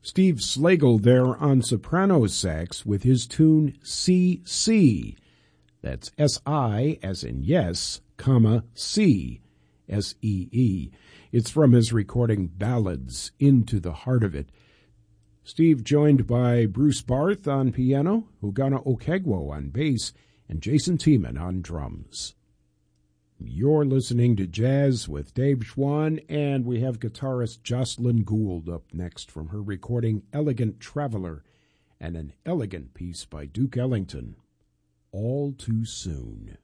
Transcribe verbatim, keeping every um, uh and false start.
Steve Slagle there on soprano sax with his tune C C. That's S I as in yes, comma, C, S E E. It's from his recording Ballads, Into the Heart of It. Steve joined by Bruce Barth on piano, Ugana Okegwo on bass, and Jason Tiemann on drums. You're listening to Jazz with Dave Schwann, and we have guitarist Jocelyn Gould up next from her recording Elegant Traveler, and an elegant piece by Duke Ellington, All Too Soon.